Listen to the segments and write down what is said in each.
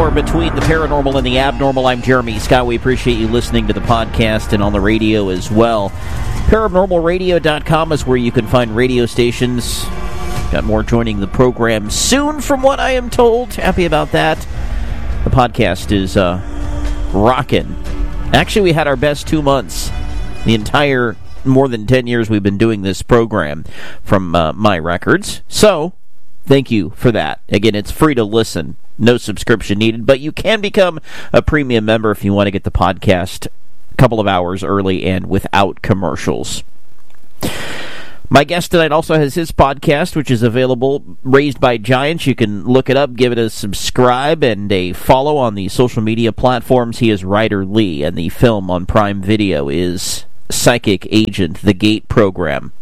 hour between the paranormal and the abnormal. I'm Jeremy Scott. We appreciate you listening to the podcast and on the radio as well. ParanormalRadio.com is where you can find radio stations. Got more joining the program soon, from what I am told. Happy about that. The podcast is rocking. Actually, we had our best 2 months. The entire more than 10 years we've been doing this program from my records. So, thank you for that. Again, it's free to listen. No subscription needed, but you can become a premium member if you want to get the podcast a couple of hours early and without commercials. My guest tonight also has his podcast, which is available, Raised by Giants. You can look it up, give it a subscribe, and a follow on the social media platforms. He is Ryder Lee, and the film on Prime Video is Psychic Agent, The Gate Program.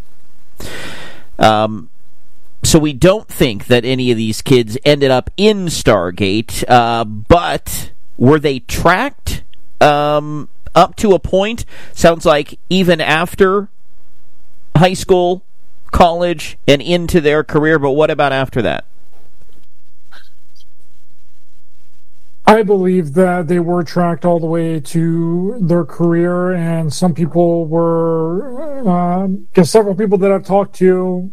So we don't think that any of these kids ended up in Stargate, but were they tracked up to a point? Sounds like even after high school, college, and into their career, but what about after that? I believe that they were tracked all the way to their career, and some people were, because several people that I've talked to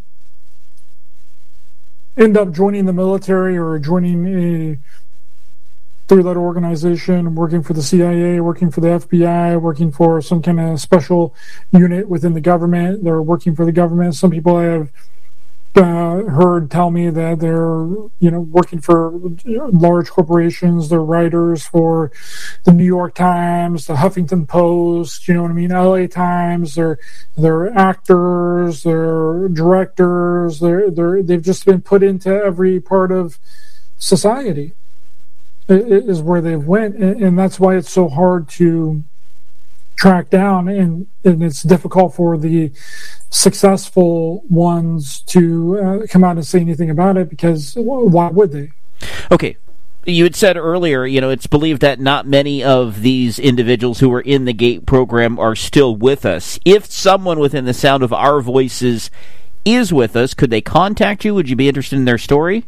end up joining the military or joining a three-letter organization, working for the CIA, working for the FBI, working for some kind of special unit within the government. They're working for the government. Some people I have heard tell me that they're, working for large corporations. They're writers for the New York Times, the Huffington Post, LA Times. They're actors, they're directors. They've just been put into every part of society. It is where they've went, and that's why it's so hard to track down, and it's difficult for the successful ones to come out and say anything about it, because why would they? Okay. You had said earlier, it's believed that not many of these individuals who were in the GATE program are still with us. If someone within the sound of our voices is with us, could they contact you? Would you be interested in their story?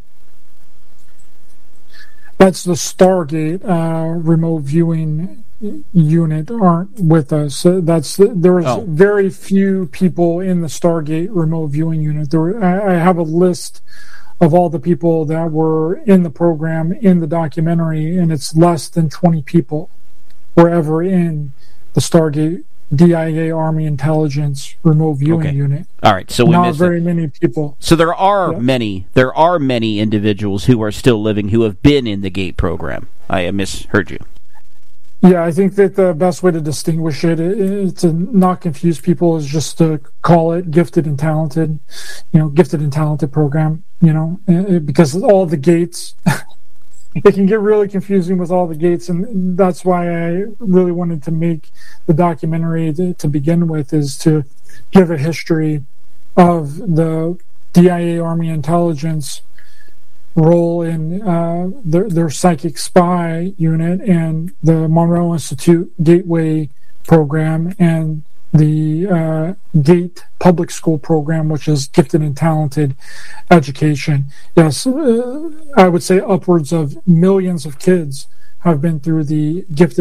That's the Stargate remote viewing unit aren't with us. There's very few people in the Stargate remote viewing unit. I have a list of all the people that were in the program in the documentary, and it's less than 20 people were ever in the Stargate DIA Army Intelligence remote viewing unit. All right, so we not very many people. So there are many individuals who are still living who have been in the GATE program. I misheard you. Yeah, I think that the best way to distinguish it, to not confuse people, is just to call it gifted and talented. Gifted and talented program. Because all the gates. It can get really confusing with all the gates, and that's why I really wanted to make the documentary to begin with, is to give a history of the DIA Army Intelligence role in their psychic spy unit, and the Monroe Institute Gateway program, and the GATE public school program, which is gifted and talented education. Yes, I would say upwards of millions of kids have been through the gifted